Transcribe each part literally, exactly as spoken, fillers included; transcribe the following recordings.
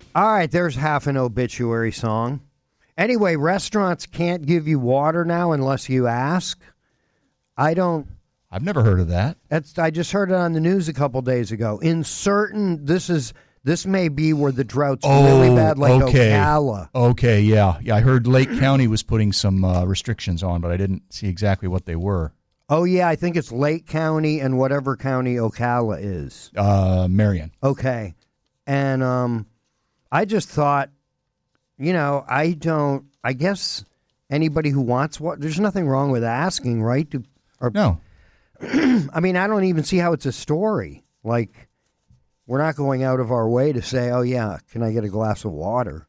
All right, there's half an obituary song. Anyway, restaurants can't give you water now unless you ask. I don't. I've never heard of that. That's. I just heard it on the news a couple days ago. In certain, this is this may be where the drought's oh, really bad, like okay. Ocala. Okay, yeah, yeah. I heard Lake County was putting some uh, restrictions on, but I didn't see exactly what they were. Oh yeah, I think it's Lake County and whatever county Ocala is. Uh, Marion. Okay, and um, I just thought, you know, I don't. I guess anybody who wants what, there's nothing wrong with asking, right? To, or, no. I mean, I don't even see how it's a story. Like, we're not going out of our way to say, oh, yeah, can I get a glass of water?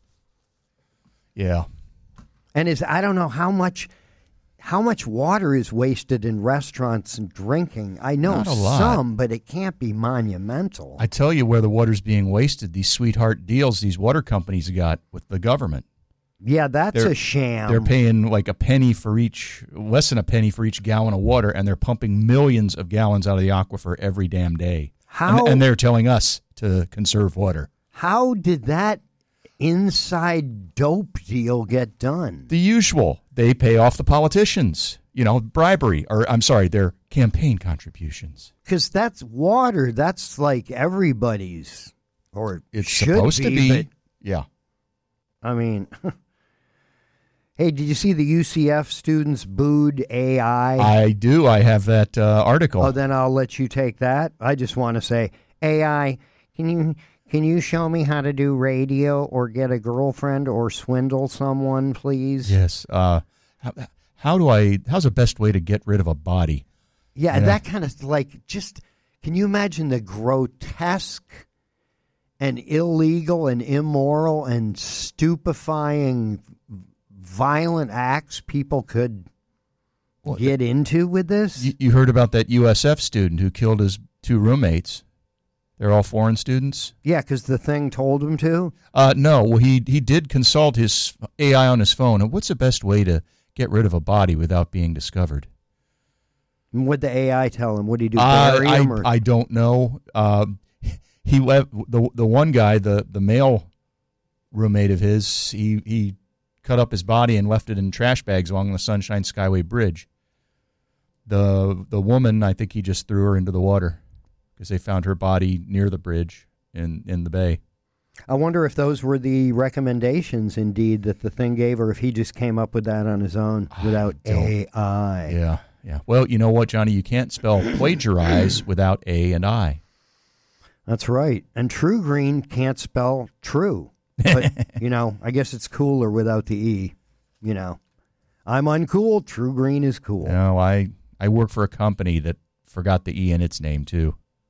Yeah. And is I don't know how much how much water is wasted in restaurants and drinking. I know Not a lot. some, but it can't be monumental. I tell you where the water's being wasted, these sweetheart deals these water companies got with the government. Yeah, that's They're- a sham. They're paying like a penny for each, less than a penny for each gallon of water, and they're pumping millions of gallons out of the aquifer every damn day. How- And, and they're telling us to conserve water. How did that inside dope deal get done? The usual. They pay off the politicians. You know, bribery, or I'm sorry, their campaign contributions. Because that's water. That's like everybody's, or It's should supposed to be. but, Yeah. I mean, hey, did you see the U C F students booed A I? I do. I have that uh, article. Oh, then I'll let you take that. I just want to say, A I, can you can you show me how to do radio or get a girlfriend or swindle someone, please? Yes. Uh, how, how do I? How's the best way to get rid of a body? Yeah, Yeah. that kind of like just. Can you imagine the grotesque and illegal and immoral and stupefying, violent acts people could Well, get into with this? You, you heard about that U S F student who killed his two roommates. They're all foreign students. Yeah, because the thing told him to. Uh, no, well, he he did consult his A I on his phone. And what's the best way to get rid of a body without being discovered? And what'd the A I tell him? Would he do? Uh, Bury I him? Or? I don't know. Uh, he left the the one guy, the the male roommate of his. He he cut up his body and left it in trash bags along the Sunshine Skyway Bridge. The the woman, I think he just threw her into the water because they found her body near the bridge in, in the bay. I wonder if those were the recommendations, indeed, that the thing gave, or if he just came up with that on his own without I don't- A I. Yeah, yeah. Well, you know what, Johnny? You can't spell plagiarize without A and I. That's right. And True Green can't spell true. But, you know, I guess it's cooler without the E. You know, I'm uncool. True Green is cool. You know, I, I work for a company that forgot the E in its name, too.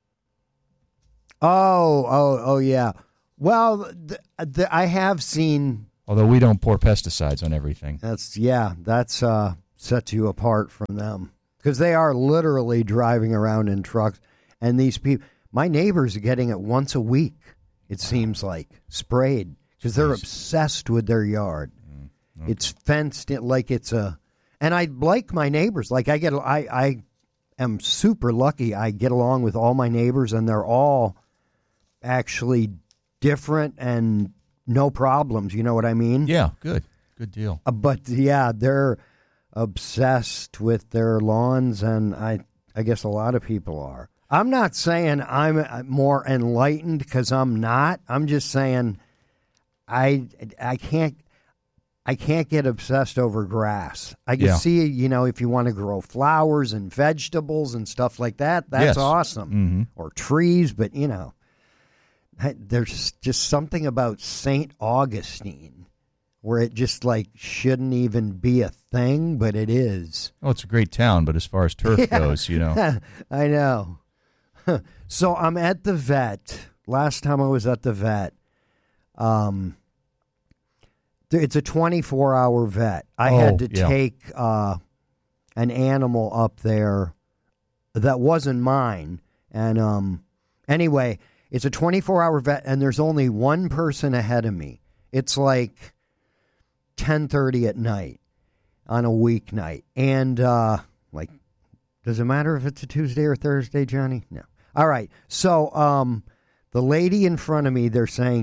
Oh, oh, oh, yeah. Well, th- th- I have seen. Although we don't pour pesticides on everything. That's, yeah, that's uh, sets you apart from them. Because they are literally driving around in trucks. And these people, my neighbors are getting it once a week, it seems like, sprayed. Because they're Nice. obsessed with their yard. okay. It's fenced in like it's a. And I like my neighbors. Like I get, I, I am super lucky. I get along with all my neighbors, and they're all actually different and no problems. You know what I mean? Yeah, good. Good deal. Uh, but yeah, they're obsessed with their lawns, and I, I guess a lot of people are. I'm not saying I'm uh, more enlightened because I'm not. I'm just saying I, I can't. I can't get obsessed over grass. I can Yeah. see, you know, if you want to grow flowers and vegetables and stuff like that, that's Yes. awesome. Mm-hmm. Or trees, but, you know, there's just something about Saint Augustine where it just, like, shouldn't even be a thing, but it is. Oh, it's a great town, but as far as turf Yeah. goes, you know. I know. So I'm at the vet. Last time I was at the vet, um, it's a twenty-four hour vet. I Oh, had to yeah. take uh, an animal up there that wasn't mine. And um, anyway, it's a twenty-four hour vet, and there's only one person ahead of me. It's like ten thirty at night on a weeknight. And, uh, like, does it matter if it's a Tuesday or Thursday, Johnny? No. All right. So um, the lady in front of me, they're saying,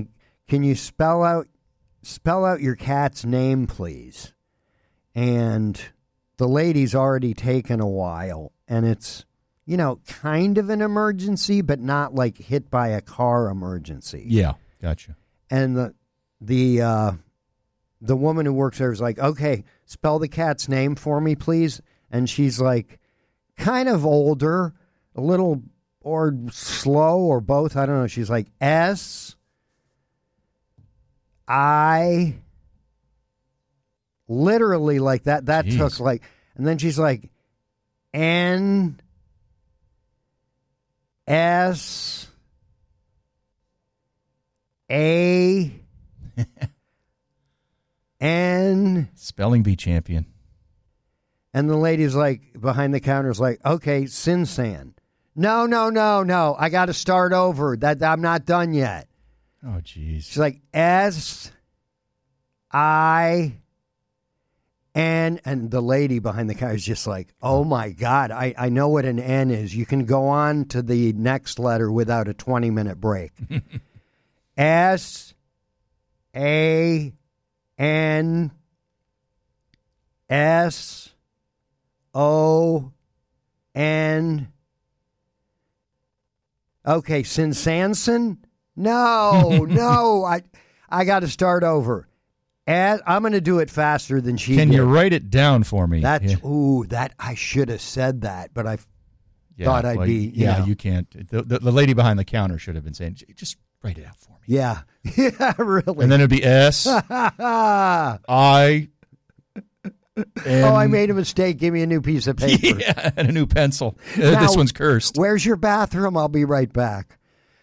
can you spell out spell out your cat's name, please? And the lady's already taken a while, and it's, you know, kind of an emergency, but not like hit by a car emergency. Yeah, gotcha. And the the uh, the woman who works there is like, okay, spell the cat's name for me, please. And she's like, kind of older, a little or slow or both. I don't know. She's like, S I, literally like that. That Jeez. took like, and then she's like, N S A N. Spelling bee champion. And the lady's like, behind the counter is like, okay, Sinsan. No, no, no, no. I got to start over. That I'm not done yet. Oh, jeez. She's like, S I N. And the lady behind the counter is just like, oh, my God. I, I know what an N is. You can go on to the next letter without a twenty-minute break. S A N S O N. Okay, Sinsanson? No, no. I I got to start over. As, I'm going to do it faster than she Can did. you write it down for me? That's yeah. ooh, that I should have said that, but I Yeah, thought I'd well, be. You yeah, know. you can't. The, the, the lady behind the counter should have been saying, just write it out for me. Yeah, yeah, really. And then it'd be S I N. Oh, I made a mistake. Give me a new piece of paper. Yeah, and a new pencil. Uh, Now, this one's cursed. Where's your bathroom? I'll be right back.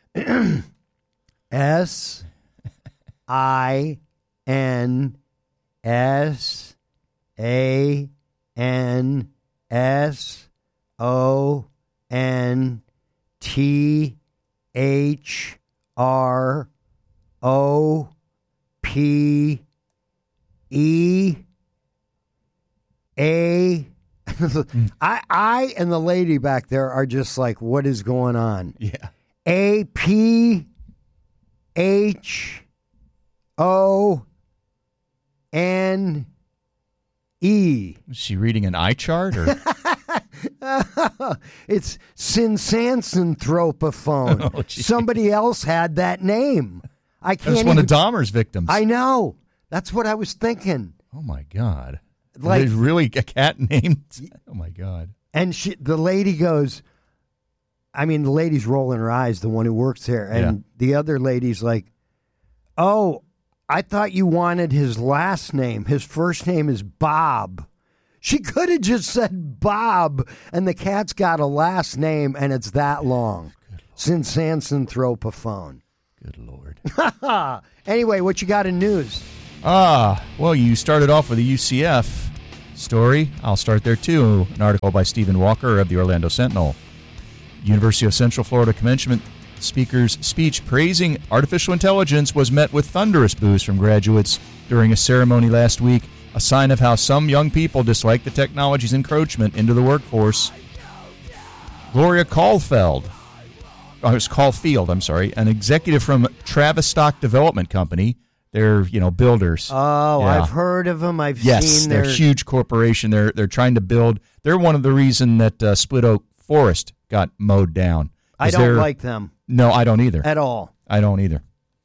S I N S A N S O N T H R O P E A. I I and the lady back there are just like, what is going on? Yeah. A P H O N E. Is she reading an eye chart? Or? It's Sinsanthropophone. Oh, gee. Somebody else had that name. I can't. That's one even, of Dahmer's victims. I know. That's what I was thinking. Oh, my God. Like- There's really a cat named? Oh, my God. And she, the lady goes, I mean, the lady's rolling her eyes, the one who works there. And Yeah. the other lady's like, oh, I thought you wanted his last name. His first name is Bob. She could have just said Bob, and the cat's got a last name, and it's that long. Sinsanthropophone. Good Lord. Anyway, what you got in news? Ah, well, you started off with a U C F story. I'll start there, too. An article by Stephen Walker of the Orlando Sentinel. University of Central Florida commencement speaker's speech praising artificial intelligence was met with thunderous boos from graduates during a ceremony last week, a sign of how some young people dislike the technology's encroachment into the workforce. Gloria Caulfield, oh, it's Caulfield, I'm sorry, an executive from Travistock Development Company. They're, you know, builders. Oh, Yeah. I've heard of them. I've Yes, seen they're their... a huge corporation. They're they're trying to build. They're one of the reason that uh, Split Oak Forest got mowed down. I Is don't there- like them No, I don't either. at all. I don't either.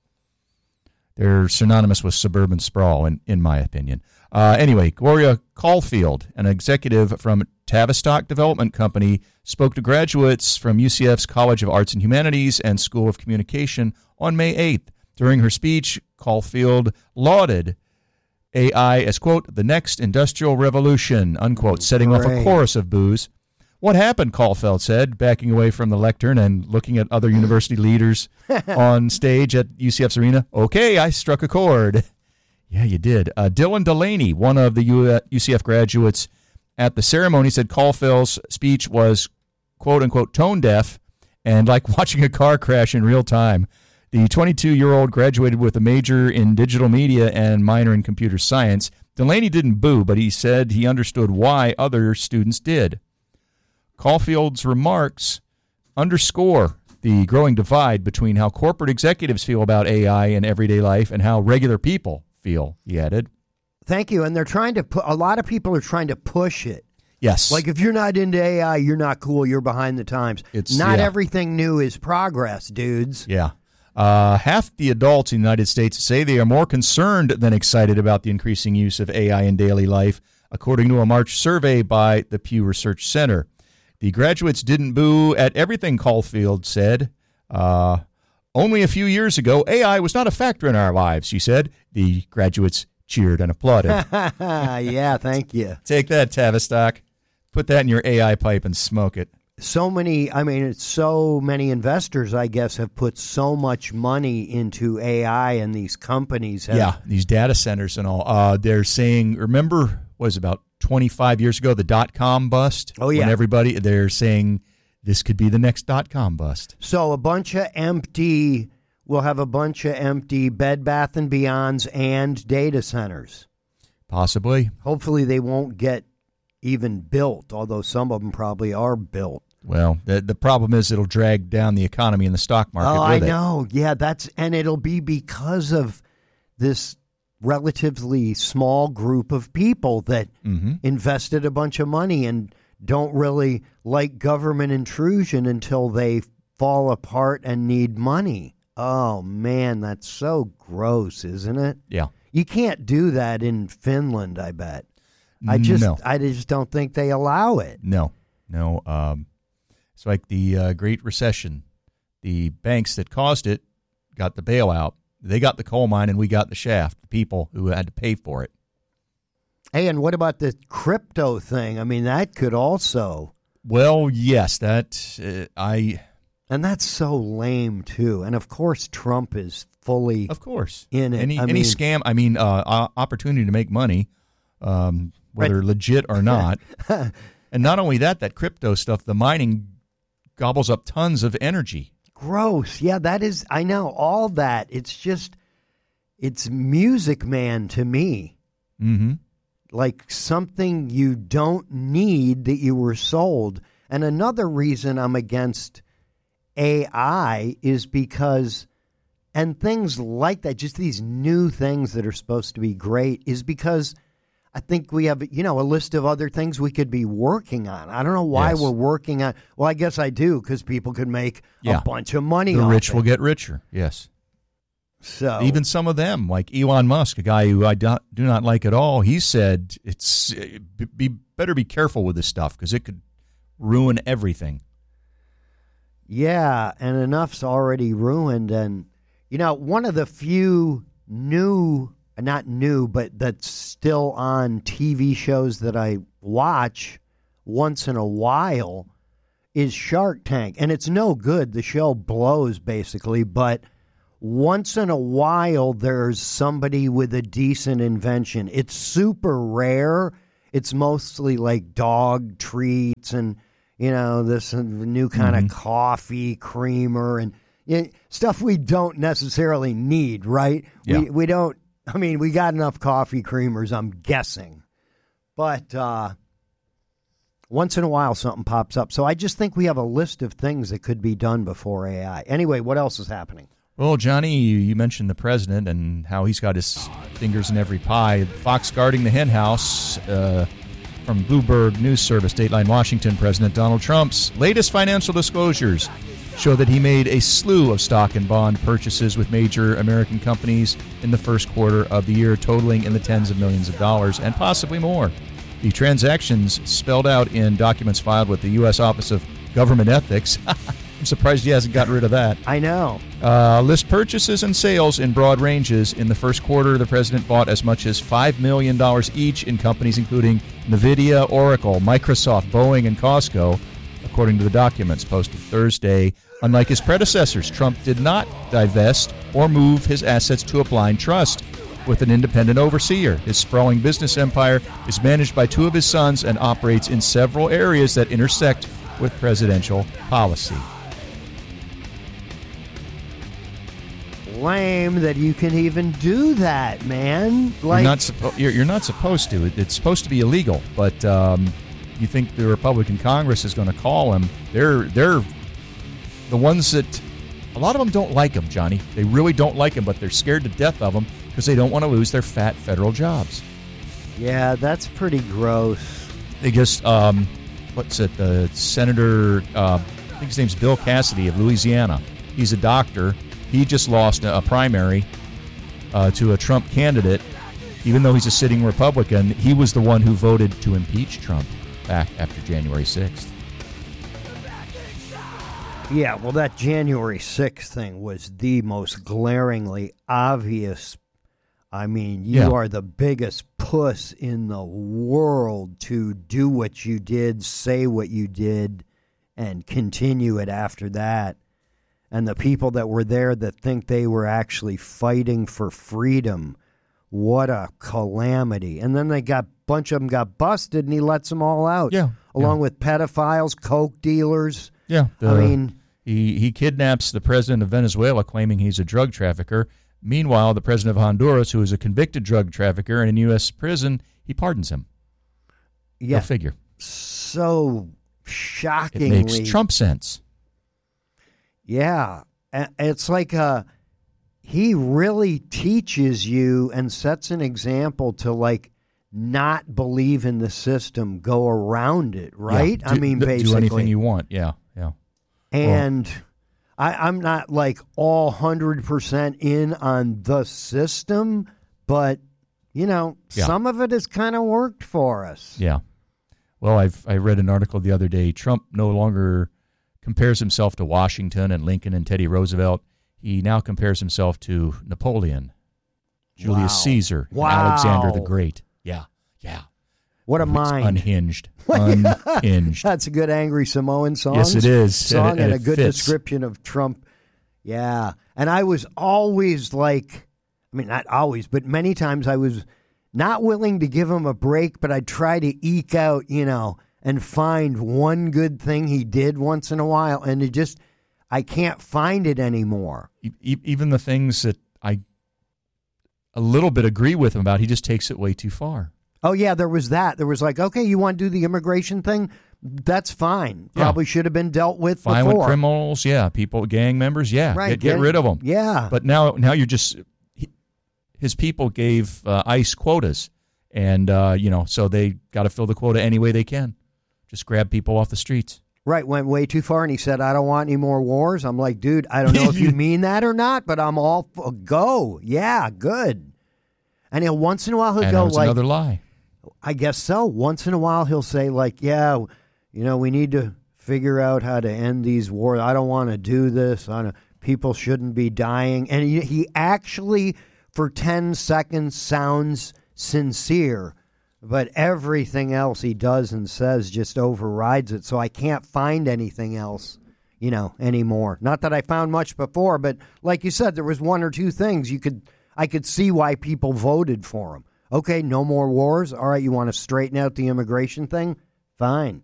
They're synonymous with suburban sprawl, in, in my opinion. Uh, anyway, Gloria Caulfield, an executive from Tavistock Development Company, spoke to graduates from U C F's College of Arts and Humanities and School of Communication on May eighth. During her speech, Caulfield lauded A I as, quote, the next industrial revolution, unquote, setting off a Great. chorus of boos. What happened, Caulfield said, backing away from the lectern and looking at other university leaders on stage at U C F's arena. Okay, I struck a chord. Yeah, you did. Uh, Dylan Delaney, one of the U- UCF graduates at the ceremony, said Caulfield's speech was, quote, unquote, tone deaf and like watching a car crash in real time. The twenty-two-year-old graduated with a major in digital media and minor in computer science. Delaney didn't boo, but he said he understood why other students did. Caulfield's remarks underscore the growing divide between how corporate executives feel about A I in everyday life and how regular people feel, he added. Thank you. And they're trying to put, a lot of people are trying to push it. Yes. Like, if you're not into A I, you're not cool, you're behind the times. It's not yeah. everything new is progress, dudes. Yeah. Uh, half the adults in the United States say they are more concerned than excited about the increasing use of A I in daily life, according to a March survey by the Pew Research Center. The graduates didn't boo at everything, Caulfield said. Uh, only a few years ago, A I was not a factor in our lives, she said. The graduates cheered and applauded. Yeah, thank you. Take that, Tavistock. Put that in your A I pipe and smoke it. So many, I mean, it's so many investors, I guess, have put so much money into A I, and these companies have. Yeah, these data centers and all. Uh, they're saying, remember, what was it, about twenty-five years ago, the dot-com bust? Oh, yeah. When everybody, they're saying this could be the next dot-com bust. So a bunch of empty, we'll have a bunch of empty Bed Bath and Beyonds and data centers. Possibly. Hopefully they won't get even built, although some of them probably are built. Well, the the problem is it'll drag down the economy and the stock market Oh, I with it. know. Yeah, that's, and it'll be because of this relatively small group of people that Mm-hmm. invested a bunch of money and don't really like government intrusion until they fall apart and need money. Oh, man, that's so gross, isn't it? Yeah. You can't do that in Finland, I bet. I just No. I just don't think they allow it. No. No. Um, it's like the uh, Great Recession. The banks that caused it got the bailout. They got the coal mine and we got the shaft, the people who had to pay for it. Hey, and what about the crypto thing? I mean, that could also. Well, yes, that uh, I... And that's so lame, too. And, of course, Trump is fully Of course. in it. Any, I any mean, scam, I mean, uh, opportunity to make money, um, whether Right. legit or not. And not only that, that crypto stuff, the mining gobbles up tons of energy. gross. Yeah, that is, I know, all that. It's just, it's Music Man to me. Mm-hmm. Like something you don't need that you were sold. And another reason I'm against A I is because, and things like that, just these new things that are supposed to be great, is because I think we have, you know, a list of other things we could be working on. I don't know why Yes. we're working on. Well, I guess I do, because people could make Yeah. a bunch of money The off rich it. will get richer, yes. So Even some of them, like Elon Musk, a guy who I do, do not like at all, he said it's be, be better be careful with this stuff because it could ruin everything. yeah, and enough's already ruined. And, you know, one of the few new, not new, but that's still on T V shows that I watch once in a while is Shark Tank. And it's no good. The show blows, basically. But once in a while, there's somebody with a decent invention. It's super rare. It's mostly like dog treats and, you know, this new kind Mm-hmm. of coffee creamer and you know, stuff we don't necessarily need, right? Yeah. We we don't. I mean, we got enough coffee creamers, I'm guessing, but uh, once in a while something pops up. So I just think we have a list of things that could be done before A I. Anyway, what else is happening? Well, Johnny, you, you mentioned the president and how he's got his fingers in every pie. Fox guarding the hen house uh, from Bloomberg News Service, Dateline Washington. President Donald Trump's latest financial disclosures show that he made a slew of stock and bond purchases with major American companies in the first quarter of the year, totaling in the tens of millions of dollars and possibly more. The transactions spelled out in documents filed with the U S Office of Government Ethics. I'm surprised he hasn't gotten rid of that. I know. Uh, list purchases and sales in broad ranges. In the first quarter, the president bought as much as five million dollars each in companies including NVIDIA, Oracle, Microsoft, Boeing, and Costco, according to the documents posted Thursday. Unlike his predecessors, Trump did not divest or move his assets to a blind trust with an independent overseer. His sprawling business empire is managed by two of his sons and operates in several areas that intersect with presidential policy. Lame that you can even do that, man. Like, You're not, suppo- you're, you're not supposed to. It, it's supposed to be illegal, but um, you think the Republican Congress is going to call him. They're they're the ones that, a lot of them don't like him, Johnny. They really don't like him, but they're scared to death of him because they don't want to lose their fat federal jobs. Yeah, that's pretty gross. They just, um, what's it, the Senator, uh, I think his name's Bill Cassidy of Louisiana. He's a doctor. He just lost a, a primary uh, to a Trump candidate. Even though he's a sitting Republican, he was the one who voted to impeach Trump back after January sixth. Yeah, well, that January sixth thing was the most glaringly obvious. I mean, you Yeah. are the biggest puss in the world to do what you did, say what you did, and continue it after that. And the people that were there that think they were actually fighting for freedom, what a calamity. And then they got, a bunch of them got busted, and he lets them all out. Yeah, Along yeah. with pedophiles, coke dealers. Yeah, the, I mean, he he kidnaps the president of Venezuela, claiming he's a drug trafficker. Meanwhile, the president of Honduras, who is a convicted drug trafficker and in U S prison, he pardons him. yeah, Go figure. so It shockingly. makes Trump sense. Yeah, A- it's like uh, he really teaches you and sets an example to like not believe in the system, go around it, right? Yeah, I do- mean, do basically, anything you want. Yeah, yeah. and I, I'm not like all hundred percent in on the system, but you know, Yeah. some of it has kind of worked for us. Yeah. Well, I've I read an article the other day. Trump no longer compares himself to Washington and Lincoln and Teddy Roosevelt. He now compares himself to Napoleon, Julius Wow. Caesar, and Wow. Alexander the Great. Yeah, yeah. What a He's mind! Unhinged. Unhinged. That's a good Angry Samoan song. Yes, it is. Song And and, it- and a it good fits. description of Trump. Yeah. And I was always like, I mean, not always, but many times I was not willing to give him a break, but I'd try to eke out, you know, and find one good thing he did once in a while. And it just, I can't find it anymore. E- e- Even the things that I a little bit agree with him about, he just takes it way too far. Oh, yeah, there was that. There was like, okay, you want to do the immigration thing? That's fine. Yeah. Probably should have been dealt with Fine before. with criminals, yeah. People, gang members, yeah. Right. Get, get yeah. rid of them. Yeah. But now, now you're just he, his people gave uh, ICE quotas, and uh, you know, so they got to fill the quota any way they can. Just grab people off the streets. Right, went way too far, and he said, I don't want any more wars. I'm like, dude, I don't know if you mean that or not, but I'm all for go. Yeah, good. And he'll once in a while he'll And go that was like, another lie. I guess so. Once in a while he'll say like, yeah, you know, we need to figure out how to end these wars. I don't want to do this. I don't, people shouldn't be dying. And he, he actually, for ten seconds, sounds sincere. But everything else he does and says just overrides it. So I can't find anything else, you know, anymore. Not that I found much before, but like you said, there was one or two things you could, I could see why people voted for him. Okay, no more wars. All right, you want to straighten out the immigration thing? Fine.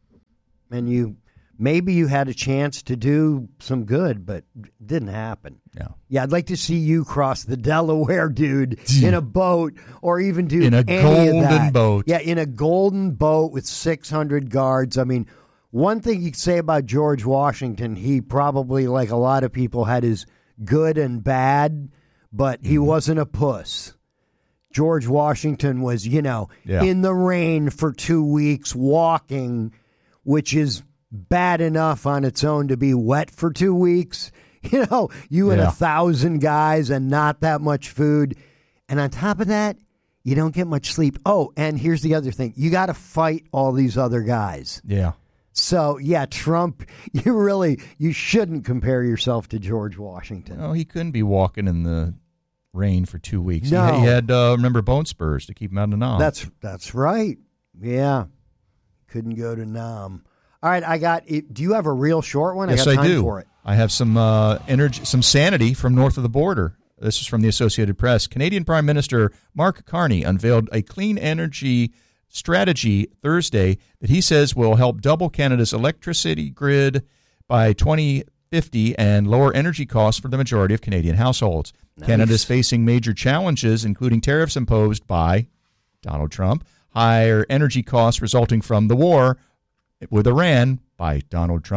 And you, maybe you had a chance to do some good, but it didn't happen. Yeah. Yeah, I'd like to see you cross the Delaware, dude, in a boat, or even do In a any golden of that. boat. Yeah, in a golden boat with six hundred guards. I mean, one thing you could say about George Washington, he probably, like a lot of people, had his good and bad, but he wasn't a puss. George Washington was, you know, Yeah. in the rain for two weeks walking, which is bad enough on its own to be wet for two weeks. You know, you and Yeah. a thousand guys and not that much food. And on top of that, you don't get much sleep. Oh, and here's the other thing. You got to fight all these other guys. Yeah. So, yeah, Trump, you really, you shouldn't compare yourself to George Washington. No, he couldn't be walking in the rain for two weeks. No. He had, he had uh, remember, bone spurs to keep him out of Nam. That's that's right. Yeah. Couldn't go to Nam. All right, I got it. Do you have a real short one? Yes, I got I time do. for it. I have some uh, energy, some sanity from north of the border. This is from the Associated Press. Canadian Prime Minister Mark Carney unveiled a clean energy strategy Thursday that he says will help double Canada's electricity grid by twenty fifty and lower energy costs for the majority of Canadian households. Nice. Canada is facing major challenges, including tariffs imposed by Donald Trump, higher energy costs resulting from the war with Iran by Donald Trump,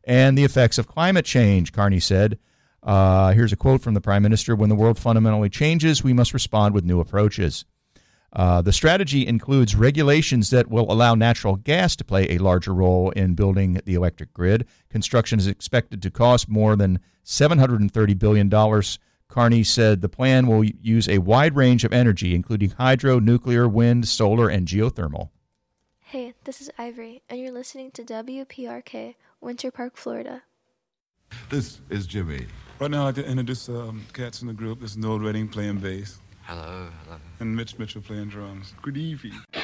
and the effects of climate change, Carney said. Uh, here's a quote from the Prime Minister. When the world fundamentally changes, we must respond with new approaches. Uh, the strategy includes regulations that will allow natural gas to play a larger role in building the electric grid. Construction is expected to cost more than seven hundred thirty billion dollars. Carney said the plan will use a wide range of energy, including hydro, nuclear, wind, solar, and geothermal. Hey, this is Ivory, and you're listening to W P R K, Winter Park, Florida. This is Jimmy. Right now, I'd like to introduce um, cats in the group. This is Noel Redding playing bass. Hello, hello. And Mitch Mitchell playing drums. Good evening.